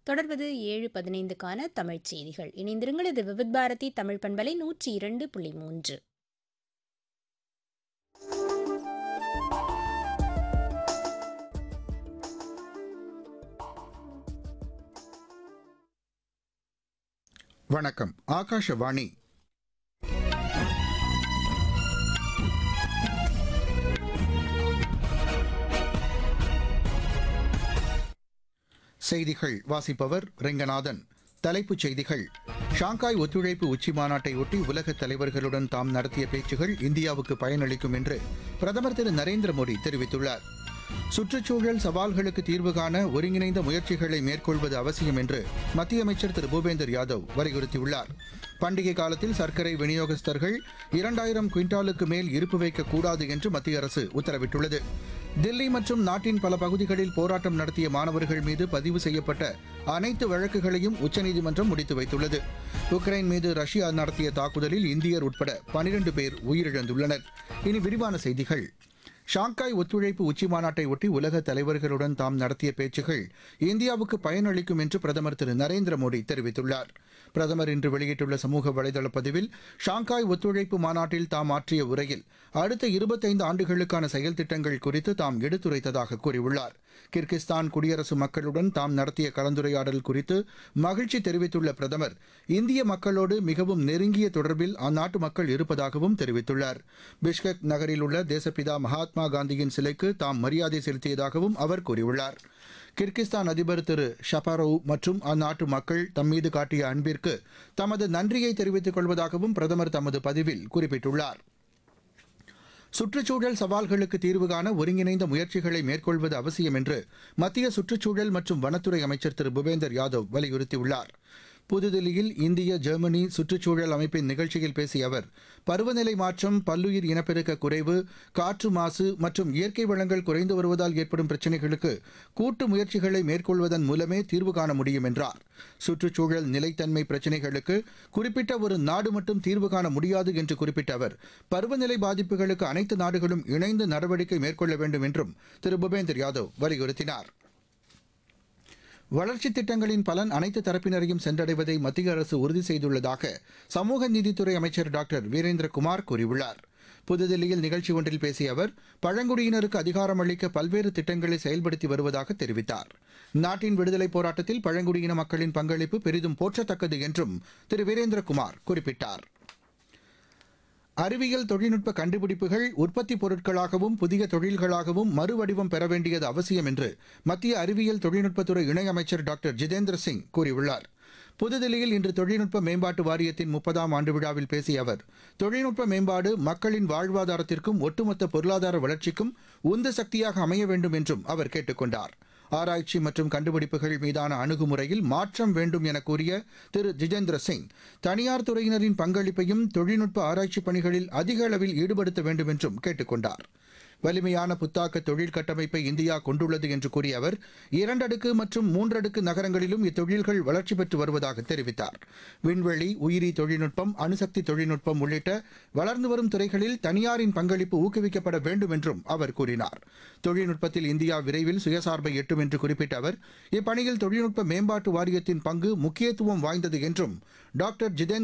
தொடர்வது 7:15க்கான தமிழ்ச் செய்திகள். இணைந்திருங்கள். இது விவித் பாரதி தமிழ் பண்பலை 102.3. வணக்கம். ஆகாஷவாணி. செய்திகள் வாசிப்பவர் ரெங்கநாதன். தலைப்புச் செய்திகள்: ஷாங்காய் ஒத்துழைப்பு உச்சிமாநாட்டையொட்டி உலக தலைவர்களுடன் தாம் நடத்திய பேச்சுகள் இந்தியாவுக்கு பயனளிக்கும் என்று பிரதமர் திரு நரேந்திர மோடி தெரிவித்துள்ளார். சுற்றுச்சூழல் சவால்களுக்கு தீர்வு காண ஒருங்கிணைந்த முயற்சிகளை மேற்கொள்வது அவசியம் என்று மத்திய அமைச்சர் திரு பூபேந்தர் யாதவ் வலியுறுத்தியுள்ளார். பண்டிகை காலத்தில் சர்க்கரை விநியோகஸ்தர்கள் 2000 குவிண்டாலுக்கு மேல் இருப்பு வைக்கக்கூடாது என்று மத்திய அரசு உத்தரவிட்டுள்ளது. தில்லி மற்றும் நாட்டின் பல பகுதிகளில் போராட்டம் நடத்திய மாணவர்கள் மீது பதிவு செய்யப்பட்ட அனைத்து வழக்குகளையும் உச்சநீதிமன்றம் முடித்து வைத்துள்ளது. உக்ரைன் மீது ரஷ்யா நடத்திய தாக்குதலில் இந்தியர் உட்பட 12 பேர் உயிரிழந்துள்ளனர். இனி விரிவான செய்திகள். ஷாங்காய் ஒத்துழைப்பு உச்சிமாநாட்டையொட்டி உலக தலைவர்களுடன் தாம் நடத்திய பேச்சுகள் இந்தியாவுக்கு பயனளிக்கும் என்று பிரதமர் திரு நரேந்திர மோடி தெரிவித்துள்ளார். பிரதமர் இன்று வெளியிட்டுள்ள சமூக வலைதள பதிவில் ஷாங்காய் ஒத்துழைப்பு மாநாட்டில் தாம் ஆற்றிய உரையில் அடுத்த 25 ஆண்டுகளுக்கான செயல் திட்டங்கள் குறித்து தாம் எடுத்துரைத்ததாக கூறியுள்ளார். கிர்கிஸ்தான் குடியரசு மக்களுடன் தாம் நடத்திய கலந்துரையாடல் குறித்து மகிழ்ச்சி தெரிவித்துள்ள பிரதமர், இந்திய மக்களோடு மிகவும் நெருங்கிய தொடர்பில் அந்நாட்டு மக்கள் இருப்பதாகவும் தெரிவித்துள்ளார். பிஷ்கெக் நகரில் உள்ள தேசப்பிதா மகாத்மா காந்தியின் சிலைக்கு தாம் மரியாதை செலுத்தியதாகவும் அவர் கூறியுள்ளார். கிர்கிஸ்தான் அதிபர் திரு ஷபாரோவ் மற்றும் அந்நாட்டு மக்கள் தம்மீது காட்டிய அன்பிற்கு தமது நன்றியை தெரிவித்துக் கொள்வதாகவும் பிரதமர் தமது பதிவில் குறிப்பிட்டுள்ளார். சுற்றுச்சூழல் சவால்களுக்கு தீர்வு காண ஒருங்கிணைந்த முயற்சிகளை மேற்கொள்வது அவசியம் என்று மத்திய சுற்றுச்சூழல் மற்றும் வனத்துறை அமைச்சர் திரு பூபேந்தர் யாதவ் வலியுறுத்தியுள்ளார். புதுதில்லியில் இந்திய ஜெர்மனி சுற்றுச்சூழல் அமைப்பின் நிகழ்ச்சியில் பேசிய அவர், பருவநிலை மாற்றம், பல்லுயிர் இனப்பெருக்க குறைவு, காற்று மாசு மற்றும் இயற்கை வளங்கள் குறைந்து வருவதால் ஏற்படும் பிரச்சினைகளுக்கு கூட்டு முயற்சிகளை மேற்கொள்வதன் மூலமே தீர்வு காண முடியும் என்றார். சுற்றுச்சூழல் நிலைத்தன்மை பிரச்சினைகளுக்கு குறிப்பிட்ட ஒரு நாடு மட்டும் தீர்வு காண முடியாது என்று குறிப்பிட்ட அவர், பருவநிலை பாதிப்புகளுக்கு அனைத்து நாடுகளும் இணைந்து நடவடிக்கை மேற்கொள்ள வேண்டும் என்றும் திரு பூபேந்தர் யாதவ் வலியுறுத்தினார். வளர்ச்சித் திட்டங்களின் பலன் அனைத்து தரப்பினரையும் சென்றடைவதை மத்திய அரசு உறுதி செய்துள்ளதாக சமூக நீதித்துறை அமைச்சர் டாக்டர் வீரேந்திரகுமார் கூறியுள்ளார். புதுதில்லியில் நிகழ்ச்சி ஒன்றில் பேசிய அவர், பழங்குடியினருக்கு அதிகாரம் அளிக்க பல்வேறு திட்டங்களை செயல்படுத்தி வருவதாக தெரிவித்தார். நாட்டின் விடுதலைப் போராட்டத்தில் பழங்குடியின மக்களின் பங்களிப்பு பெரிதும் போற்றத்தக்கது என்றும் திரு வீரேந்திரகுமார் குறிப்பிட்டார். அறிவியல் தொழில்நுட்ப கண்டுபிடிப்புகள் உற்பத்தி பொருட்களாகவும் புதிய தொழில்களாகவும் மறுவடிவம் பெற வேண்டியது அவசியம் என்று மத்திய அறிவியல் தொழில்நுட்பத்துறை இணையமைச்சர் டாக்டர் ஜிதேந்திர சிங் கூறியுள்ளார். புதுதில்லியில் இன்று தொழில்நுட்ப மேம்பாட்டு வாரியத்தின் 30ஆம் ஆண்டு விழாவில் பேசிய அவர், தொழில்நுட்ப மேம்பாடு மக்களின் வாழ்வாதாரத்திற்கும் ஒட்டுமொத்த பொருளாதார வளர்ச்சிக்கும் உந்து சக்தியாக அமைய வேண்டும் என்றும் அவர் கேட்டுக் கொண்டார். ஆராய்ச்சி மற்றும் கண்டுபிடிப்புகள் மீதான அணுகுமுறையில் மாற்றம் வேண்டும் என கூறிய திரு ஜிதேந்திர சிங், தனியார் துறையினரின் பங்களிப்பையும் தொழில்நுட்ப ஆராய்ச்சி பணிகளில் அதிக அளவில் ஈடுபடுத்த வேண்டும் என்றும் கேட்டுக் கொண்டார். வலிமையான புத்தாக்க தொழில் கட்டமைப்பை இந்தியா கொண்டுள்ளது என்று கூறிய அவர், 2 அடுக்கு மற்றும் 3 அடுக்கு நகரங்களிலும் இத்தொழில்கள் வளர்ச்சி பெற்று வருவதாக தெரிவித்தார். விண்வெளி, உயிரி தொழில்நுட்பம், அணுசக்தி தொழில்நுட்பம் உள்ளிட்ட வளர்ந்து வரும் துறைகளில் தனியாரின் பங்களிப்பு ஊக்குவிக்கப்பட வேண்டும் என்றும் அவர் கூறினார். தொழில்நுட்பத்தில் இந்தியா விரைவில் சுயசார்பை எட்டும் என்று குறிப்பிட்ட அவர், இப்பணியில் தொழில்நுட்ப மேம்பாட்டு வாரியத்தின் பங்கு முக்கியத்துவம் வாய்ந்தது என்றும் டாக்டர் ஜிதேந்திர